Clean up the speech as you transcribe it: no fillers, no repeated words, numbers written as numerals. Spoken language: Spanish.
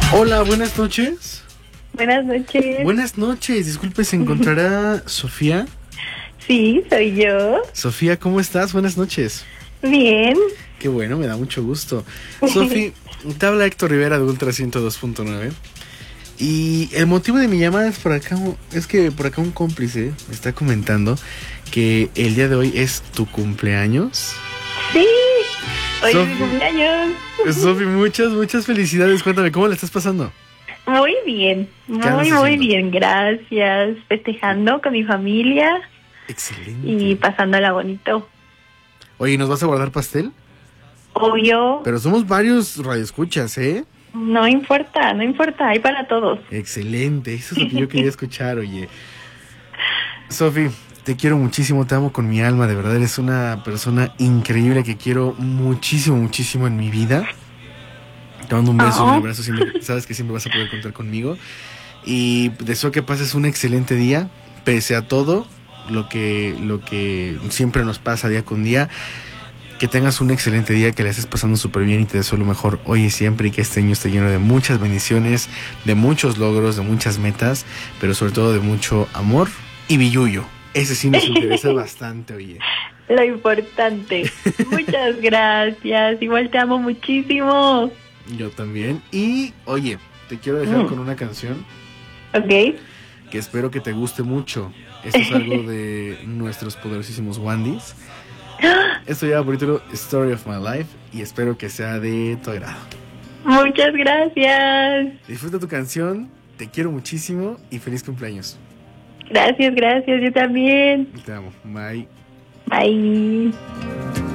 Hola, buenas noches. Buenas noches. Buenas noches, disculpe, ¿se encontrará Sofía? Sí, soy yo. Sofía, ¿cómo estás? Buenas noches. Bien. Qué bueno, me da mucho gusto. Sofía, te habla Héctor Rivera de Ultra 102.9. Y el motivo de mi llamada es que por acá un cómplice me está comentando que el día de hoy es tu cumpleaños. Sí, hoy es mi cumpleaños. Sofi, muchas felicidades. Cuéntame, ¿cómo la estás pasando? Muy bien, muy bien, gracias. Festejando con mi familia. Excelente. Y pasándola bonito. Oye, ¿nos vas a guardar pastel? Obvio. Pero somos varios radioescuchas, ¿eh? No importa, hay para todos. Excelente, eso es lo que yo quería escuchar, oye. Sofi, te quiero muchísimo, te amo con mi alma, de verdad eres una persona increíble que quiero muchísimo en mi vida. Te mando un beso y un abrazo, sabes que siempre vas a poder contar conmigo. Y deseo que pases un excelente día, pese a todo lo que siempre nos pasa día con día. Que tengas un excelente día, que la estés pasando súper bien y te deseo lo mejor hoy y siempre, y que este año esté lleno de muchas bendiciones, de muchos logros, de muchas metas, pero sobre todo de mucho amor y billullo. Ese sí nos interesa bastante, oye. Lo importante. Muchas gracias. Igual te amo muchísimo. Yo también. Y, oye, te quiero dejar con una canción. Ok. Que espero que te guste mucho. Esto es algo de nuestros poderosísimos Wandys. Esto lleva por título Story of My Life y espero que sea de tu agrado. Muchas gracias. Disfruta tu canción, te quiero muchísimo y feliz cumpleaños. Gracias, yo también. Te amo, bye. Bye.